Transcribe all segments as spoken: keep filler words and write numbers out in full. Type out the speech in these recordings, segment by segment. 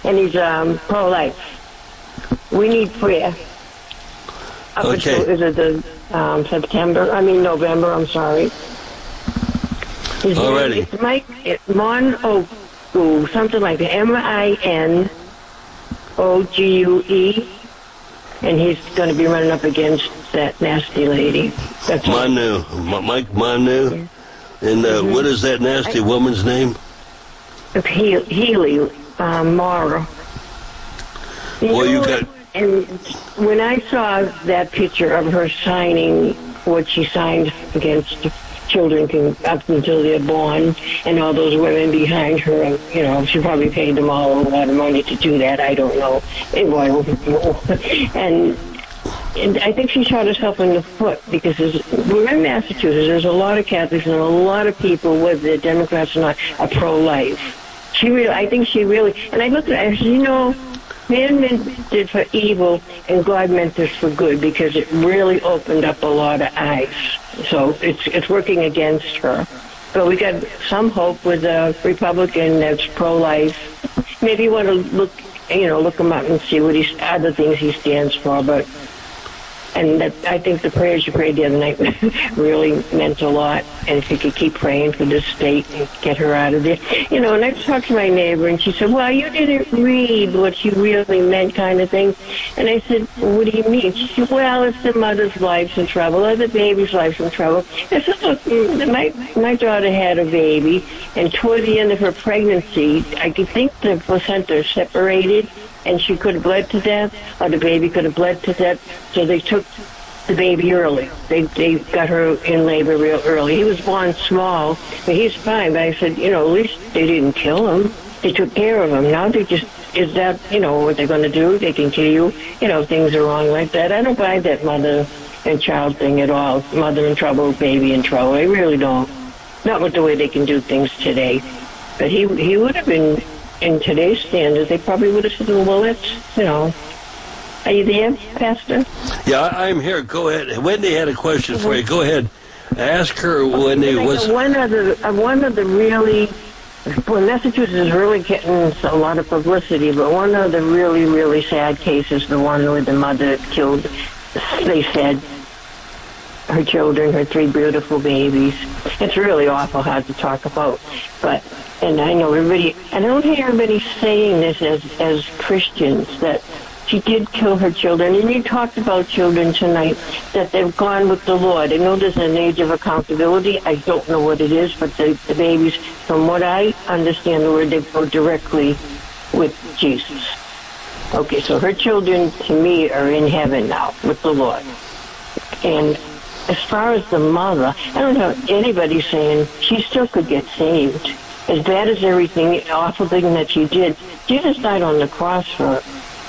and he's um, pro-life. We need prayer. Up Okay. until, is it the um, September? I mean November. I'm sorry. His Alrighty. name, it's Mike it's Mon Ogu, something like that. M I N O G U E, and he's going to be running up against that nasty lady. That's Manu, M- Mike Manu. Yeah. And uh, Mhm. what is that nasty I- woman's name? He- Healy um, Mara. You Well, you know, got- And when I saw that picture of her signing what she signed against children can, up until they're born, and all those women behind her, you know, she probably paid them all a lot of money to do that. I don't know. Anyway, and and I think she shot herself in the foot because there's, we're in Massachusetts. There's a lot of Catholics and a lot of people, whether they're Democrats or not, are pro-life. She really, I think she really, and I looked at her, I said, you know, man meant it for evil, and God meant this for good because it really opened up a lot of eyes. So it's it's working against her. But we got some hope with a Republican that's pro-life. Maybe you want to look, you know, look him up and see what he's other things he stands for. But and that, I think the prayers you prayed the other night really meant a lot. And if you could keep praying for this state and get her out of there. You know, and I talked to my neighbor, and she said, well, you didn't read what you really meant kind of thing. And I said, well, what do you mean? She said, well, it's the mother's life's in trouble, or the baby's life's in trouble. I said, look, my, my daughter had a baby, and toward the end of her pregnancy, I could think the placenta separated, and she could have bled to death, or the baby could have bled to death. So they took the baby early. They they got her in labor real early. He was born small, but he's fine. But I said, you know, at least they didn't kill him. They took care of him. Now they just, is that, you know, what they're going to do? They can kill you. You know, things are wrong like that. I don't buy that mother and child thing at all. Mother in trouble, baby in trouble. I really don't. Not with the way they can do things today. But he he would have been, in today's standards, they probably would have said, well, let's, you know. Are you there, Pastor? Yeah, I- I'm here. Go ahead. Wendy had a question for you. Go ahead. Ask her, Wendy. Was one of the uh, one of the really, well, Massachusetts is really getting a lot of publicity, but one of the really, really sad cases, the one where the mother killed, they said, her children, her three beautiful babies. It's really awful hard to talk about, but, and I know everybody, I don't hear everybody saying this as, as Christians, that she did kill her children, and you talked about children tonight, that they've gone with the Lord. I know there's an age of accountability. I don't know what it is, but the, the babies, from what I understand the word, they go directly with Jesus. Okay, so her children, to me, are in heaven now with the Lord. And as far as the mother, I don't know anybody saying she still could get saved. As bad as everything, awful thing that she did, Jesus died on the cross for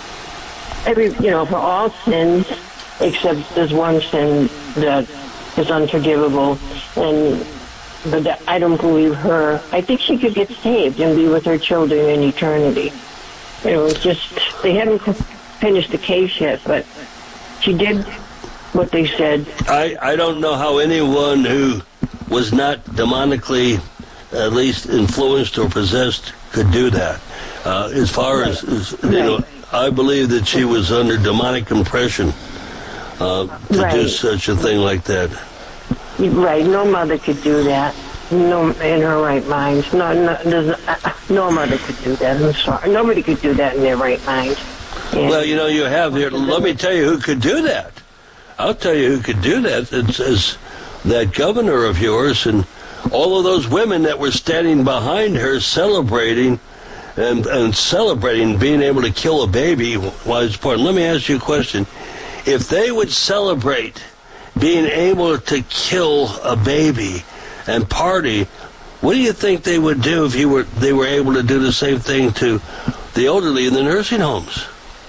every, you know, for all sins, except there's one sin that is unforgivable. And but I don't believe her. I think she could get saved and be with her children in eternity. You know, it's just they haven't finished the case yet, but she did what they said. I, I don't know how anyone who was not demonically at least influenced or possessed could do that. Uh, as far as, as you know, I believe that she was under demonic impression uh, to Right. do such a thing like that. Right, no mother could do that. No, in her right mind. No, no, there's, uh, no mother could do that. I'm sorry. Nobody could do that in their right mind. And Well, you know, you have here, let me tell you who could do that. I'll tell you who could do that. It says that governor of yours and all of those women that were standing behind her celebrating and, and celebrating being able to kill a baby while it's born. Let me ask you a question. If they would celebrate being able to kill a baby and party, what do you think they would do if you were they were able to do the same thing to the elderly in the nursing homes?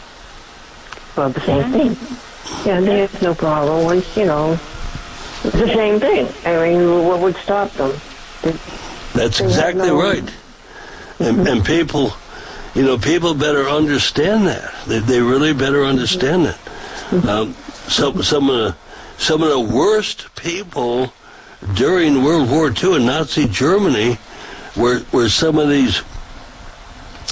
well, the same thing. Yeah, there's no problem. Once, you know, it's the same thing. I mean, what would stop them? That's They have exactly no- right. And, and people, you know, people better understand that. They, they really better understand that. Um, some some of the some of the worst people during World War Two in Nazi Germany were were some of these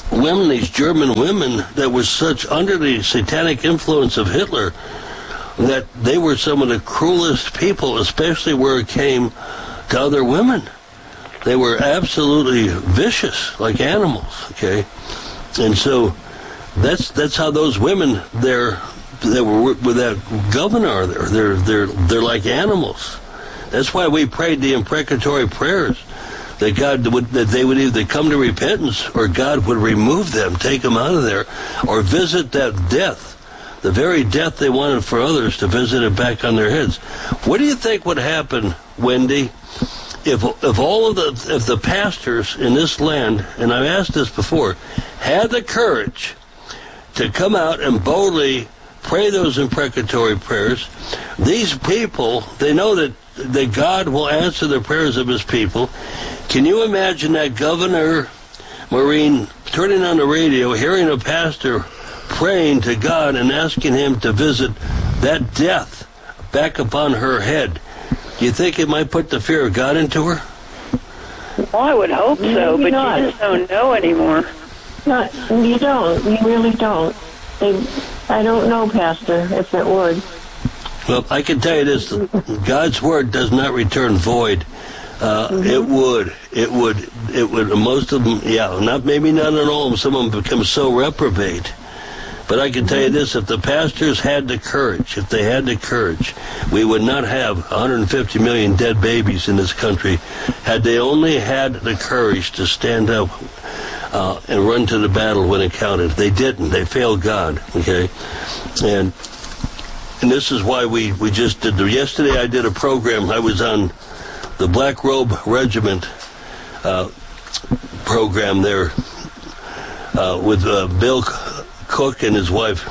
women, these German women that were such under the satanic influence of Hitler, that they were some of the cruelest people, especially where it came to other women. They were absolutely vicious, like animals, okay? And so that's that's how those women there that were with that governor there, they're they're they're like animals. That's why we prayed the imprecatory prayers, that God would, that they would either come to repentance or God would remove them, take them out of there, or visit that death, the very death they wanted for others, to visit it back on their heads. What do you think would happen, Wendy, if if all of the if the pastors in this land, and I've asked this before, had the courage to come out and boldly pray those imprecatory prayers? These people, they know that that God will answer the prayers of his people. Can you imagine that Governor Maureen turning on the radio, hearing a pastor praying to God and asking him to visit that death back upon her head? Do you think it might put the fear of God into her? Well, I would hope so, but not. You just don't know anymore. Not, you don't. You really don't. They, I don't know, Pastor, if it would. Well, I can tell you this: God's word does not return void. Uh, mm-hmm. It would, it would, it would. Most of them, yeah, not maybe not at all. Some of them become so reprobate. But I can tell you this: if the pastors had the courage, if they had the courage, we would not have one hundred fifty million dead babies in this country. Had they only had the courage to stand up uh, and run to the battle when it counted, they didn't. They failed God. Okay, and. And this is why we, we just did the, yesterday I did a program. I was on the Black Robe Regiment uh, program there uh, with uh, Bill Cook and his wife.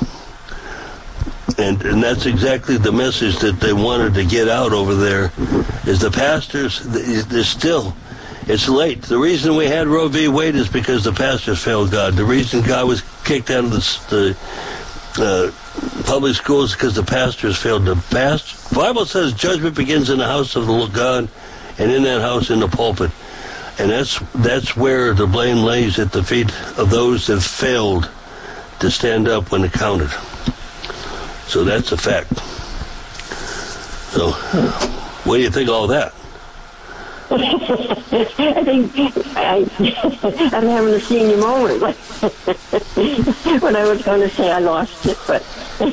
And and that's exactly the message that they wanted to get out over there, is the pastors, they're still, it's late. The reason we had Roe v. Wade is because the pastors failed God. The reason God was kicked out of the... the uh, public schools because the pastors failed. The past, the Bible says judgment begins in the house of the Lord God, and in that house in the pulpit. And that's that's where the blame lays, at the feet of those that failed to stand up when it counted. So that's a fact. So what do you think of all that? I think I, I'm having a senior moment. When I was going to say I lost it, but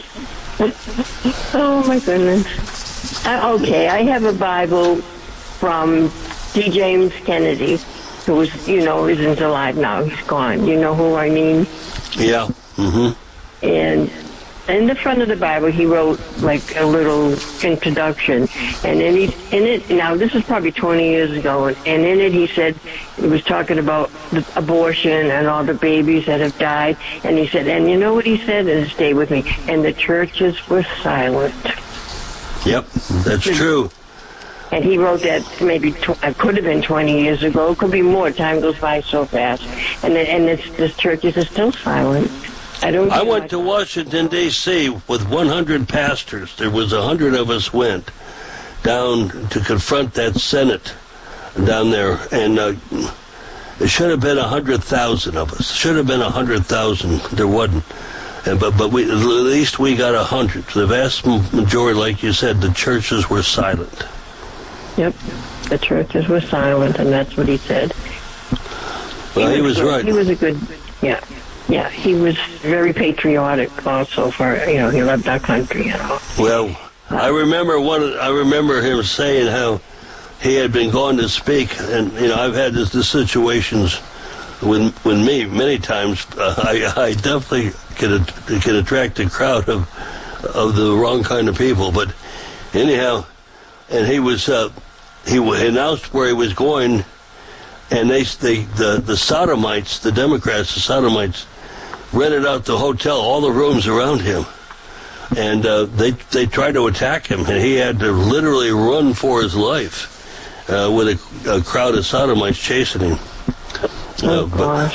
oh my goodness. Uh, okay, I have a Bible from D. James Kennedy, who was, you know, isn't alive now. He's gone. You know who I mean? Yeah. Mm-hmm. And in the front of the Bible, he wrote like a little introduction, and in, he, in it, now this is probably twenty years ago, and in it he said, he was talking about the abortion and all the babies that have died, and he said, and you know what he said, and stay with me, and the churches were silent. Yep, that's true. And he wrote that maybe, tw- it could have been twenty years ago, it could be more, time goes by so fast, and, and it's, the churches are still silent. I, don't I went to Washington, D C with one hundred pastors. There was one hundred of us went down to confront that Senate down there. And uh, it should have been one hundred thousand of us. Should have been one hundred thousand. There wasn't. And, but but we, at least we got one hundred. The vast majority, like you said, the churches were silent. Yep. The churches were silent, and that's what he said. Well, he, he was, was right. He was a good, yeah. Yeah, he was very patriotic also for, you know, he loved our country, you know. Well, I remember one. I remember him saying how he had been going to speak, and, you know, I've had this, this situations with, with me many times. Uh, I, I definitely can, can attract a crowd of, of the wrong kind of people, but anyhow, and he was, uh, he announced where he was going, and they, they the, the Sodomites, the Democrats, the Sodomites, rented out the hotel, all the rooms around him, and uh, they they tried to attack him, and he had to literally run for his life uh, with a, a crowd of Sodomites chasing him. Uh, oh gosh.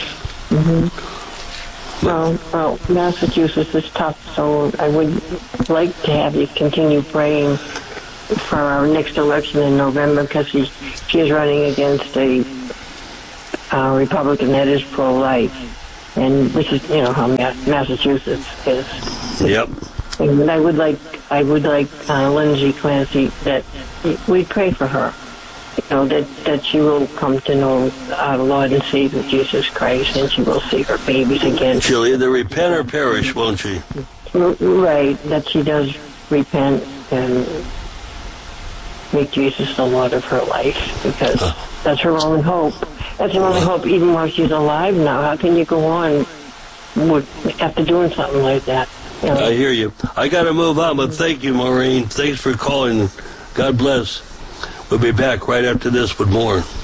Mm-hmm. Well, well, Massachusetts is tough, so I would like to have you continue praying for our next election in November, because she's she's running against a uh, Republican that is pro-life. And this is, you know, how Massachusetts is. Yep. And I would like, I would like uh, Lindsay Clancy that we pray for her. You know, that, that she will come to know our Lord and Savior Jesus Christ, and she will see her babies again. She'll either repent or perish, won't she? Right, that she does repent and make Jesus the Lord of her life, because uh. that's her only hope. That's her only hope, even while she's alive now. How can you go on with, after doing something like that? You know? I hear you. I got to move on, but thank you, Maureen. Thanks for calling. God bless. We'll be back right after this with more.